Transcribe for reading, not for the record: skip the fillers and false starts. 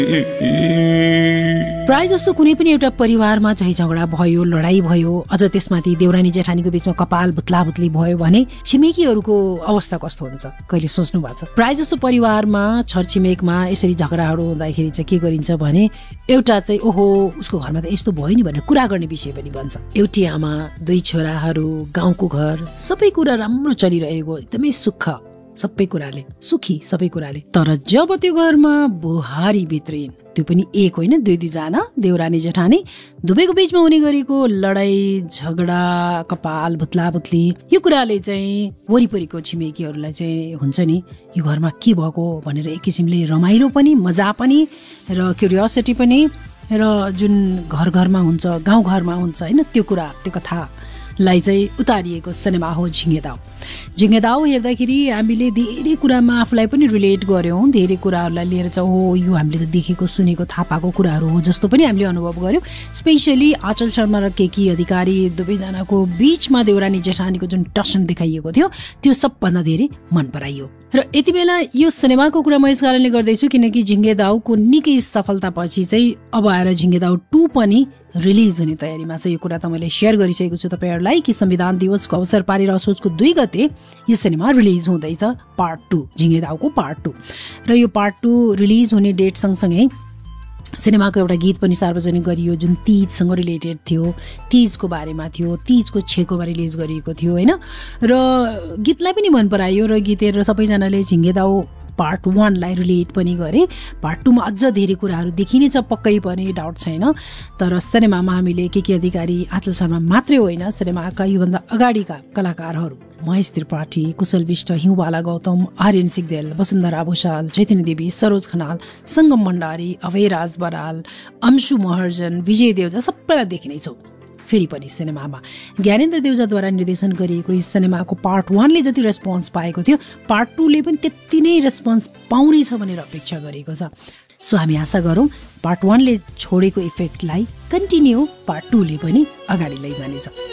प्राय जस्तो कुनै पनि एउटा परिवारमा चाहिँ झगडा भयो, लडाई भयो, अझ त्यसमाथि देउरानी जेठानीको बीचमा कपाल भुत्लाभुत्ली भयो भने छिमेकीहरूको अवस्था कस्तो हुन्छ कहिले सोच्नु भएको छ? प्राय जस्तो परिवारमा छरछिमेकमा यसरी झगडाहरू हुँदाखेरि चाहिँ के गरिन्छ भने एउटा चाहिँ ओहो उसको घरमा त यस्तो भयो नि भनेर कुरा गर्ने विषय पनि बन्छ। एउटी आमा, दुई छोराहरू, गाउँको घर, सबै कुरा राम्रो चलिरहेको, एकदमै सुख सबै कुराले, सुखी सबै कुराले। तर जब त्यो घरमा बुहारी भित्रिन्, त्यो पनि एक होइन दुई दुईजना देउरानी जेठानी, दुवैको बीचमा हुने गरेको लडाई झगडा कपाल भुत्लाभुत्ली, यो कुराले चाहिँ वरिपरिको छिमेकीहरूलाई चाहिँ हुन्छ नि यो घरमा के भएको भनेर एक किसिमले रमाइलो पनि, मजा पनि र क्युरियोसिटी पनि र जुन घर घरमा हुन्छ, गाउँ घरमा हुन्छ होइन, त्यो कुरा त्यो कथालाई चाहिँ उतारिएको सिनेमा हो झिङ्गे दाउ। झिङ्गे दाउ हेर्दाखेरि हामीले धेरै कुरामा आफूलाई पनि रिलेट गऱ्यौँ, धेरै कुराहरूलाई लिएर चाहिँ हो यो हामीले त देखेको सुनेको थाहा पाएको कुराहरू हो जस्तो पनि हामीले अनुभव गऱ्यौँ। स्पेसली आचल शर्मा र केकी अधिकारी दुवैजनाको बिचमा देउरानी जेठानीको जुन टसन देखाइएको थियो त्यो सबभन्दा धेरै मन पराइयो। र यति बेला यो सिनेमाको कुरा म यस कारणले गर्दैछु किनकि झिङ्गे दाउको निकै सफलतापछि चाहिँ अब आएर झिङ्गे दाउ 2 पनि रिलिज हुने तयारीमा छ। यो कुरा त मैले सेयर गरिसकेको छु तपाईँहरूलाई कि संविधान दिवसको अवसर पारेर असोजको 2 गते यो सिनेमा रिलिज हुँदैछ, पार्ट 2 झिङ्गे दाउको पार्ट 2। र यो पार्ट 2 रिलिज हुने डेट सँगसँगै सिनेमाको एउटा गीत पनि सार्वजनिक गरियो जुन तीजसँग रिलेटेड थियो, तीजको बारेमा थियो, तीजको छेकोमा रिलिज गरिएको थियो होइन। र गीतलाई पनि मन परायो र गीत हेरेर सबैजनाले झिङ्गे दाउ पार्ट 1 लाई रिलेट पनि गरे। पार्ट 2 मा अझ धेरै कुराहरू देखिनेछ, पक्कै पनि डाउट छैन। तर सिनेमामा हामीले केके अधिकारी, आचल शर्मा मात्रै होइन, सिनेमाका योभन्दा अगाडिका कलाकारहरू महेश त्रिपाठी, कुशल विष्ट, हिउँबाला गौतम, आर्यन सिग्देल, वसुन्धरा भूषाल, चैतन्य देवी, सरोज खनाल, सङ्गम भण्डारी, अभयराज बराल, अंशु महर्जन, विजय देवजा सबैलाई देखिनेछौँ। फेरि पनि सिनेमामा ज्ञानेन्द्र देवजाद्वारा निर्देशन गरिएको यस सिनेमाको पार्ट 1 ले जति रेस्पोन्स पाएको थियो पार्ट 2 ले पनि त्यति नै रेस्पोन्स पाउनेछ भनेर अपेक्षा गरेको छ। सो हामी आशा गरौँ पार्ट 1 ले छोडेको इफेक्टलाई कन्टिन्यू पार्ट 2 ले पनि अगाडि लैजानेछ।